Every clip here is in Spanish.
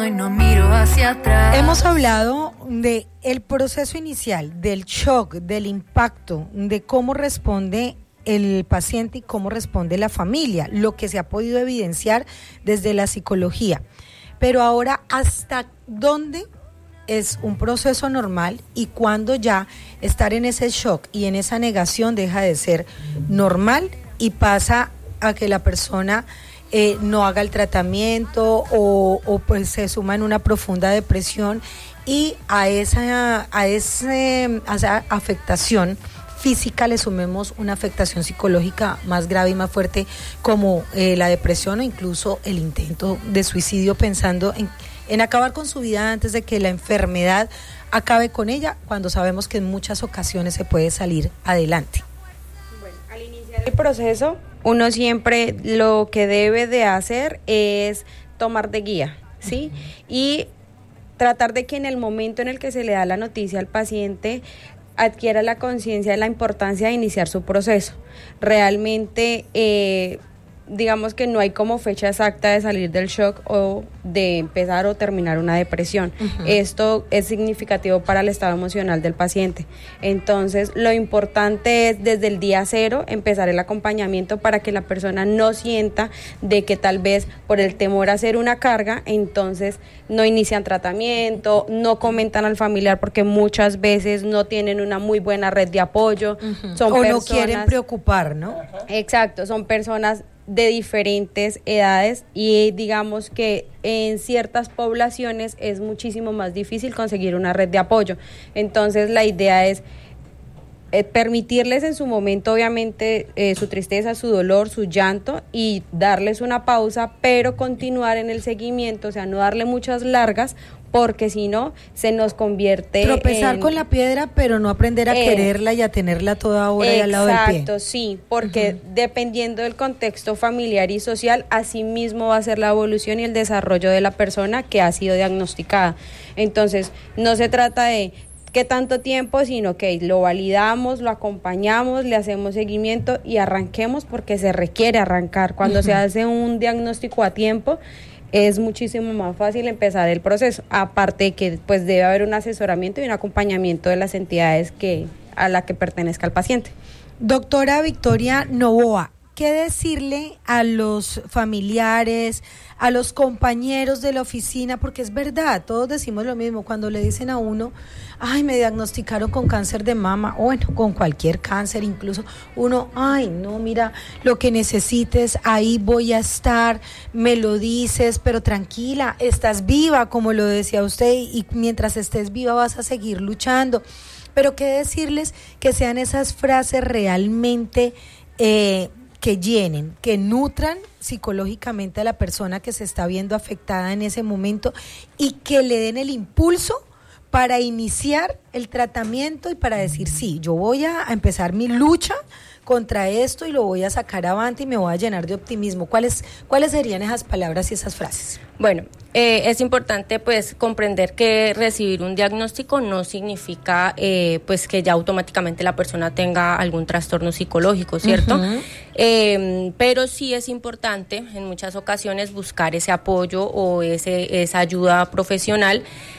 y no miro hacia atrás. Hemos hablado de el proceso inicial, del shock, del impacto, de cómo responde el paciente y cómo responde la familia, lo que se ha podido evidenciar desde la psicología. Pero ahora, ¿hasta dónde es un proceso normal y cuándo ya estar en ese shock y en esa negación deja de ser normal y pasa a que la persona no haga el tratamiento o pues se suma en una profunda depresión y a esa afectación física le sumemos una afectación psicológica más grave y más fuerte como la depresión o incluso el intento de suicidio pensando en acabar con su vida antes de que la enfermedad acabe con ella, cuando sabemos que en muchas ocasiones se puede salir adelante? Bueno, al iniciar el proceso, uno siempre lo que debe de hacer es tomar de guía, ¿sí? Y tratar de que en el momento en el que se le da la noticia al paciente adquiera la conciencia de la importancia de iniciar su proceso. Realmente, digamos que no hay como fecha exacta de salir del shock o de empezar o terminar una depresión. Uh-huh. Esto es significativo para el estado emocional del paciente. Entonces, lo importante es desde el día cero empezar el acompañamiento para que la persona no sienta de que tal vez por el temor a ser una carga, entonces no inician tratamiento, no comentan al familiar porque muchas veces no tienen una muy buena red de apoyo. Uh-huh. O no quieren preocupar, ¿no? Exacto, son personas de diferentes edades y digamos que en ciertas poblaciones es muchísimo más difícil conseguir una red de apoyo. Entonces la idea es permitirles en su momento obviamente su tristeza, su dolor, su llanto y darles una pausa, pero continuar en el seguimiento, o sea, no darle muchas largas porque si no se nos convierte tropezar con la piedra, pero no aprender a quererla y a tenerla toda hora y al lado del pie. Exacto, sí, porque dependiendo del contexto familiar y social, así mismo va a ser la evolución y el desarrollo de la persona que ha sido diagnosticada. Entonces, no se trata de qué tanto tiempo, sino que lo validamos, lo acompañamos, le hacemos seguimiento y arranquemos porque se requiere arrancar. Cuando se hace un diagnóstico a tiempo, es muchísimo más fácil empezar el proceso, aparte de que pues debe haber un asesoramiento y un acompañamiento de las entidades a la que pertenezca el paciente. Doctora Victoria Novoa, ¿qué decirle a los familiares, a los compañeros de la oficina? Porque es verdad, todos decimos lo mismo cuando le dicen a uno, ay, me diagnosticaron con cáncer de mama, o bueno, con cualquier cáncer, incluso uno, ay, no, mira, lo que necesites, ahí voy a estar, me lo dices, pero tranquila, estás viva, como lo decía usted, y mientras estés viva vas a seguir luchando. Pero qué decirles que sean esas frases realmente que llenen, que nutran psicológicamente a la persona que se está viendo afectada en ese momento y que le den el impulso para iniciar el tratamiento y para decir, sí, yo voy a empezar mi lucha contra esto y lo voy a sacar avante y me voy a llenar de optimismo. ¿Cuáles serían esas palabras y esas frases? Bueno, es importante pues comprender que recibir un diagnóstico no significa pues que ya automáticamente la persona tenga algún trastorno psicológico, ¿cierto? Uh-huh. Pero sí es importante en muchas ocasiones buscar ese apoyo o esa ayuda profesional.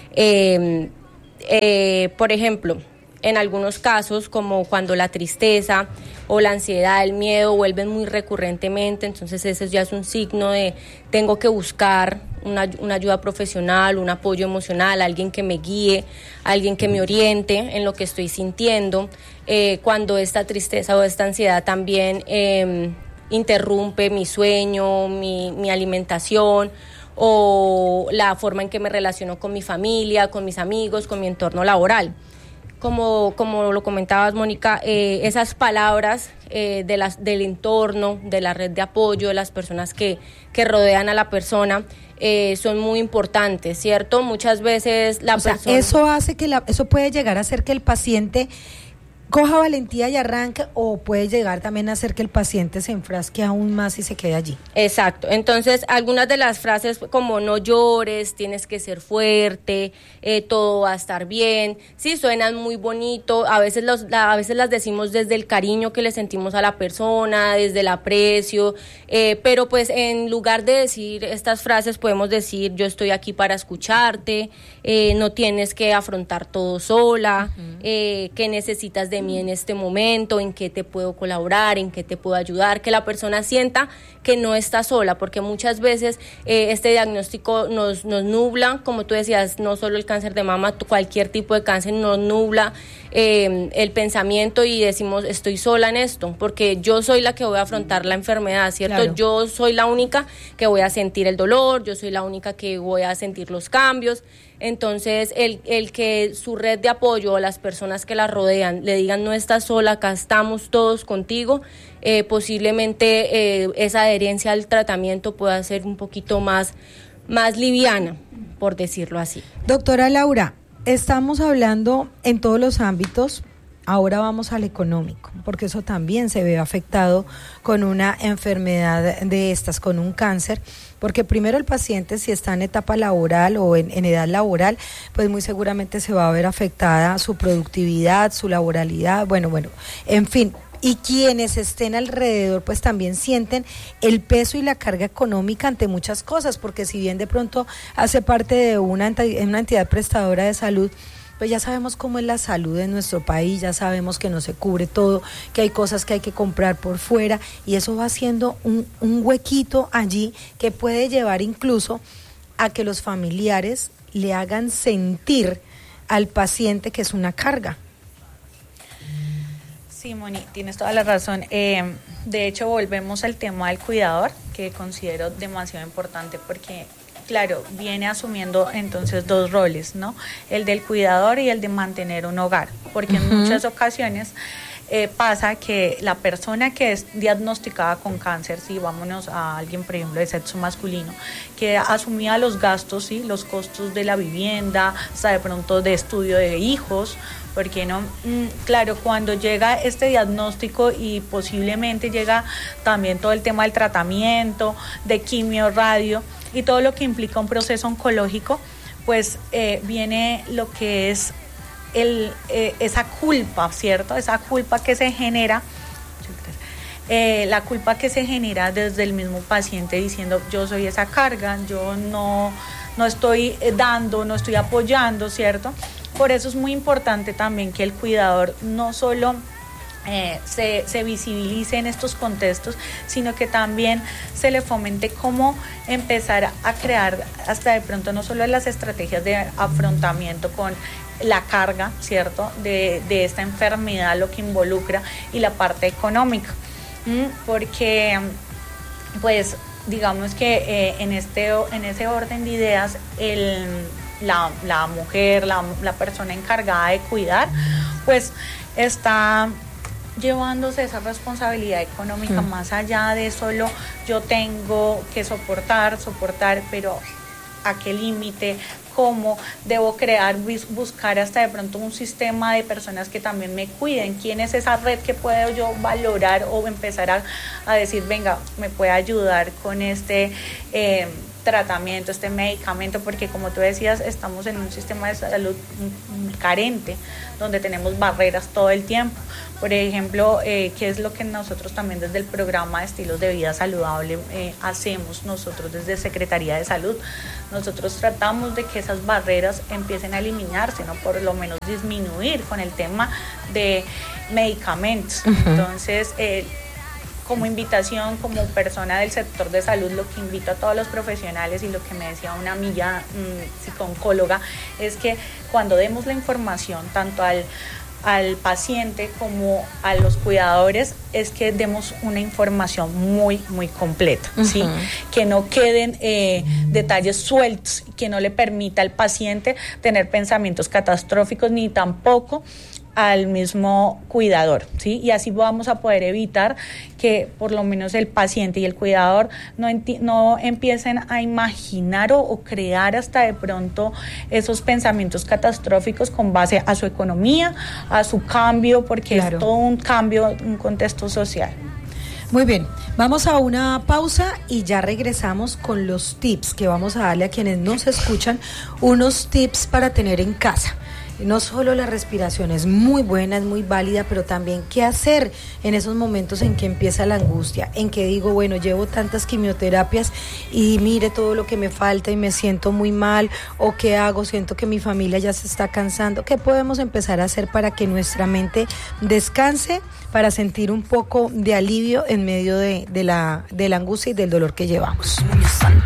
Por ejemplo, en algunos casos, como cuando la tristeza o la ansiedad, el miedo vuelven muy recurrentemente, entonces ese ya es un signo de tengo que buscar una ayuda profesional, un apoyo emocional, alguien que me guíe, alguien que me oriente en lo que estoy sintiendo. Cuando esta tristeza o esta ansiedad también interrumpe mi sueño, mi alimentación o la forma en que me relaciono con mi familia, con mis amigos, con mi entorno laboral. Como lo comentabas, Mónica, esas palabras del entorno, de la red de apoyo, de las personas que rodean a la persona, son muy importantes, ¿cierto? Muchas veces la persona... eso hace eso puede llegar a hacer que el paciente coja valentía y arranque, o puede llegar también a hacer que el paciente se enfrasque aún más y se quede allí. Exacto, entonces algunas de las frases como no llores, tienes que ser fuerte, todo va a estar bien, sí, suenan muy bonito, a veces las decimos desde el cariño que le sentimos a la persona, desde el aprecio, pero pues en lugar de decir estas frases podemos decir yo estoy aquí para escucharte, no tienes que afrontar todo sola, qué necesitas de mí en este momento, en qué te puedo colaborar, en qué te puedo ayudar, que la persona sienta que no está sola, porque muchas veces este diagnóstico nos nubla, como tú decías, no solo el cáncer de mama, cualquier tipo de cáncer nos nubla el pensamiento y decimos estoy sola en esto, porque yo soy la que voy a afrontar la enfermedad, ¿cierto? Claro. Yo soy la única que voy a sentir el dolor, yo soy la única que voy a sentir los cambios. Entonces el que su red de apoyo o las personas que la rodean le digan no estás sola, acá estamos todos contigo, posiblemente esa adherencia al tratamiento pueda ser un poquito más liviana, por decirlo así. Doctora Laura, estamos hablando en todos los ámbitos. Ahora vamos al económico, porque eso también se ve afectado con una enfermedad de estas, con un cáncer, porque primero el paciente, si está en etapa laboral o en edad laboral, pues muy seguramente se va a ver afectada su productividad, su laboralidad, bueno, en fin. Y quienes estén alrededor pues también sienten el peso y la carga económica ante muchas cosas, porque si bien de pronto hace parte de una entidad prestadora de salud, pues ya sabemos cómo es la salud en nuestro país, ya sabemos que no se cubre todo, que hay cosas que hay que comprar por fuera, y eso va haciendo un huequito allí que puede llevar incluso a que los familiares le hagan sentir al paciente que es una carga. Sí, Moni, tienes toda la razón. De hecho, volvemos al tema del cuidador, que considero demasiado importante porque, claro, viene asumiendo entonces dos roles, ¿no? El del cuidador y el de mantener un hogar, porque en muchas ocasiones pasa que la persona que es diagnosticada con cáncer, sí, vámonos a alguien, por ejemplo, de sexo masculino, que asumía los gastos, sí, los costos de la vivienda, hasta de pronto de estudio de hijos, ¿por qué no? Claro, cuando llega este diagnóstico y posiblemente llega también todo el tema del tratamiento, de quimio, radio y todo lo que implica un proceso oncológico, pues viene lo que es esa culpa, ¿cierto? Esa culpa que se genera, la culpa que se genera desde el mismo paciente diciendo yo soy esa carga, yo no estoy dando, no estoy apoyando, ¿cierto? Por eso es muy importante también que el cuidador no solo se visibilice en estos contextos, sino que también se le fomente cómo empezar a crear hasta de pronto no solo las estrategias de afrontamiento con la carga, ¿cierto?, de esta enfermedad, lo que involucra, y la parte económica, porque pues digamos que en ese orden de ideas la mujer, la persona encargada de cuidar, pues está llevándose esa responsabilidad económica más allá de solo yo tengo que soportar, pero ¿a qué límite? ¿Cómo debo buscar hasta de pronto un sistema de personas que también me cuiden? ¿Quién es esa red que puedo yo valorar o empezar a decir, venga, me puede ayudar con este tratamiento, este medicamento? Porque como tú decías, estamos en un sistema de salud carente, donde tenemos barreras todo el tiempo. Por ejemplo, ¿qué es lo que nosotros también desde el programa de estilos de vida saludable hacemos nosotros desde Secretaría de Salud? Nosotros tratamos de que esas barreras empiecen a eliminarse, ¿no? Por lo menos disminuir con el tema de medicamentos. Entonces, como invitación, como persona del sector de salud, lo que invito a todos los profesionales y lo que me decía una amiga psicooncóloga es que cuando demos la información tanto al paciente como a los cuidadores, es que demos una información muy, muy completa, ¿sí? Que no queden detalles sueltos, que no le permita al paciente tener pensamientos catastróficos, ni tampoco al mismo cuidador, ¿sí? Y así vamos a poder evitar que por lo menos el paciente y el cuidador no empiecen a imaginar o crear hasta de pronto esos pensamientos catastróficos con base a su economía, a su cambio, porque es todo un cambio, un contexto social. Muy bien, vamos a una pausa y ya regresamos con los tips que vamos a darle a quienes nos escuchan, unos tips para tener en casa. No solo la respiración es muy buena, es muy válida, pero también qué hacer en esos momentos en que empieza la angustia, en que digo, bueno, llevo tantas quimioterapias y mire todo lo que me falta y me siento muy mal, o qué hago, siento que mi familia ya se está cansando. ¿Qué podemos empezar a hacer para que nuestra mente descanse, para sentir un poco de alivio en medio de la angustia y del dolor que llevamos?